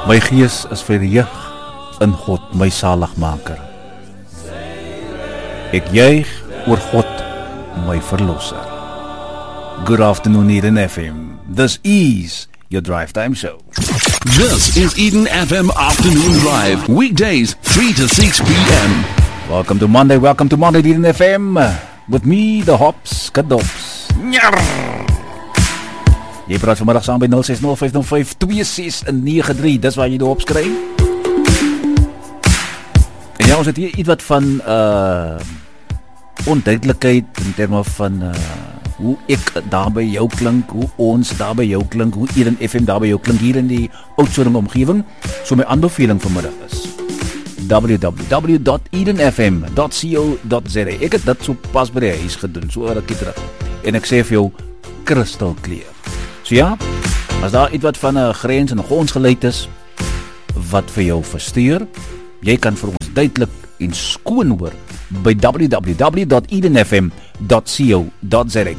My gees is verheug in God, my zaligmaker. Ek juig oor God, my verlosser. Good afternoon, Eden FM. This is your Drive Time Show. This is Eden FM Afternoon Drive. Weekdays, 3 to 6 p.m. Welcome to Monday, Eden FM. With me, the Hops, Kadops. Jy praat vanmiddag saam by 060-505-2693. Dis waar jy die Hops kry. En ja, ons het hier iets wat van onduidelikheid in terme van hoe ek daar by jou klink, hoe ons daar by jou klink, hoe Eden FM daar by jou klink hier in die Oudtshoorn omgewing. So my aanbeveling vanmiddag is www.edenfm.co.za. Ek het dit so pas by die huis gedoen, so rukkie terug. En ek sê vir jou, kristalkleer. So ja, as daar iets wat van 'n grens en 'n gonsgeluid is, wat vir jou verstuur, jy kan vir ons duidelik en skoon hoor by www.edenfm.co.za.